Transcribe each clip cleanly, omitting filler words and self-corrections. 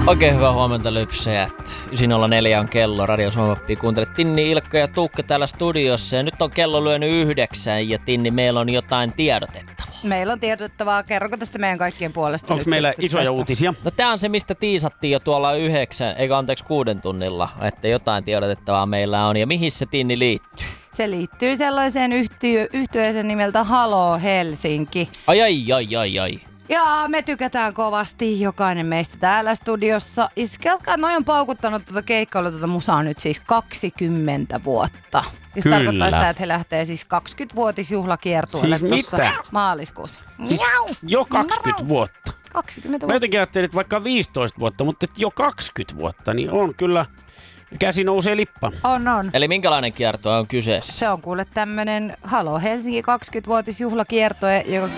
Oikein hyvää huomenta, lypsäjät. 9.04 on kello. Radio Suomi kuuntelet Tinni, Ilkka ja Tuukka täällä studiossa. Ja nyt on kello lyönyt 9 ja Tinni, meillä on jotain tiedotettavaa. Meillä on tiedotettavaa. Kerroko tästä meidän kaikkien puolesta? Onko meillä isoja uutisia? No tää on se, mistä tiisattiin jo tuolla 6 tunnilla, että jotain tiedotettavaa meillä on. Ja mihin se Tinni liittyy? Se liittyy sellaiseen yhtyeeseen nimeltä Halo Helsinki. Ai. Ja me tykätään kovasti, jokainen meistä täällä studiossa. Iskelkaa, noi on paukuttanut tuota keikkailua, tuota musaa nyt siis 20 vuotta. Ja se tarkoittaa sitä, että he lähtee siis 20-vuotisjuhlakiertueelle siis tuossa maaliskuussa. Siis jo 20 vuotta. 20 Mä vuotta. jotenkin ajattelin, että vaikka 15 vuotta, mutta jo 20 vuotta, niin on kyllä, käsi nousee lippa. On. Eli minkälainen kierto on kyseessä? Se on kuule tämmönen Halo Helsinki 20-vuotisjuhlakiertue, joka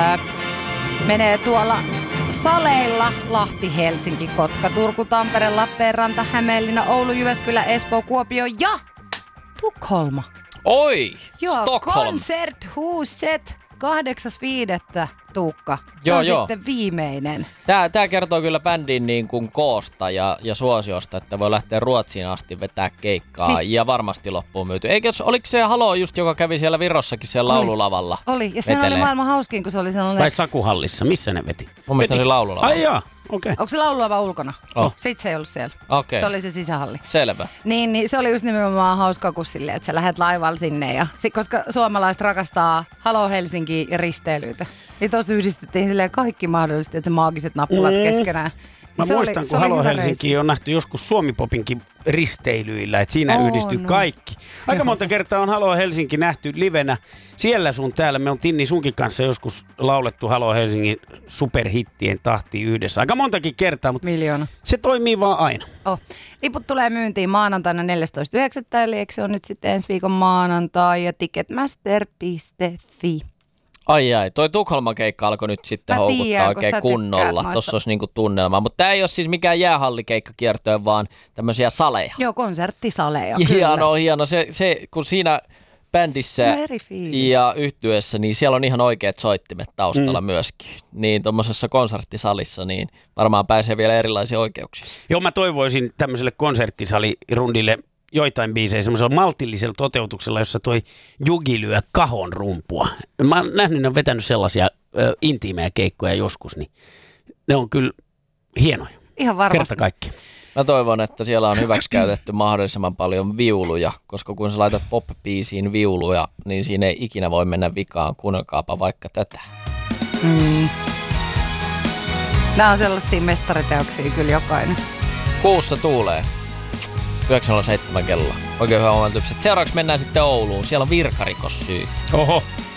menee tuolla saleilla Lahti, Helsinki, Kotka, Turku, Tampere, Lappeenranta, Hämeenlinna, Oulu, Jyväskylä, Espoo, Kuopio ja Tukholma. Oi! Joo, Stockholm! Konserthuset 8.5. Tuukka. Se Joo, on joo. sitten viimeinen. Tää kertoo kyllä bändin niin kuin koosta ja suosiosta, että voi lähteä Ruotsiin asti vetää keikkaa Siis ja varmasti loppuun myyty. Oliko se Halo just, joka kävi siellä Virossakin siellä laululavalla? Oli, ja sehän oli maailman hauskin, kun se oli sellainen... Tai Sakuhallissa, missä ne veti? Mun mielestä se oli laululavalla. Ai jaa, okei. Onko se laululava ulkona? Oh. Sitten se ei ollut siellä. Okei. Se oli se sisähalli. Selvä. Niin se oli just nimenomaan hauskaa kuin silleen, että sä lähdet laivalla sinne. Ja koska suomalaiset rakastaa Halo Helsinki ja risteilyitä, niin tuossa yhdistettiin silleen kaikki mahdollisesti, että se maagiset nappulat keskenään. Mä Se muistan, kun Halo Helsinki on nähty joskus Suomi-popinkin risteilyillä, että siinä yhdistyy kaikki. Aika monta kertaa on Halo Helsinki nähty livenä siellä sun täällä. Me on Tinni sunkin kanssa joskus laulettu Halo Helsingin superhittien tahtiin yhdessä. Aika montakin kertaa, mutta miljoona. Se toimii vaan aina. Liput tulee myyntiin maanantaina 14.9. eli eikö se on nyt sitten ensi viikon maanantai ja ticketmaster.fi. Ai, toi Tukholman keikka alkoi nyt sitten houkuttaa oikein kunnolla. Tuossa olisi niinku tunnelma. Mutta tämä ei ole siis mikään jäähallikeikkakiertoja, vaan tämmöisiä saleja. Joo, konserttisaleja. Hieno. Se, kun siinä bändissä ja yhtyeessä, niin siellä on ihan oikeat soittimet taustalla myöskin. Niin tuommoisessa konserttisalissa, niin varmaan pääsee vielä erilaisia oikeuksia. Joo, mä toivoisin tämmöiselle konserttisalirundille joitain biisejä semmoisella maltillisella toteutuksella, jossa toi Jugi lyö kahon rumpua. Mä oon nähnyt, ne on vetänyt sellaisia intiimejä keikkoja joskus, niin ne on kyllä hienoja. Ihan varmasti. Kerta kaikki. Mä toivon, että siellä on hyväksi käytetty mahdollisimman paljon viuluja, koska kun sä laitat pop-biisiin viuluja, niin siinä ei ikinä voi mennä vikaan. Kuunnelkaapa vaikka tätä. Nämä on sellaisia mestariteoksia kyllä jokainen. Kuussa tuulee. 9.07 kello. Oikein hyvä huomenta. Seuraavaksi mennään sitten Ouluun. Siellä on virkarikossyy. Oho.